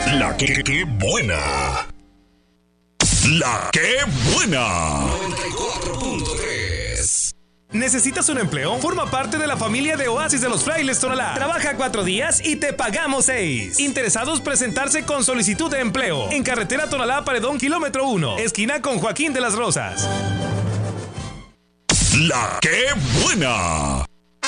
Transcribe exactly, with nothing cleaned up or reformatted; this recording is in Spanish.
La que, que buena. La que buena. noventa y cuatro punto tres. ¿Necesitas un empleo? Forma parte de la familia de Oasis de los Frailes Tonalá. Trabaja cuatro días y te pagamos seis. Interesados presentarse con solicitud de empleo. En carretera Tonalá Paredón, kilómetro uno. Esquina con Joaquín de las Rosas. La que buena.